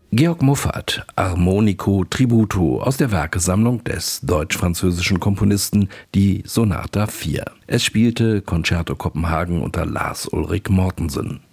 Georg Muffat, Armonico Tributo aus der Werkesammlung des deutsch-französischen Komponisten, die Sonata 4. Es spielte Concerto Kopenhagen unter Lars Ulrik Mortensen.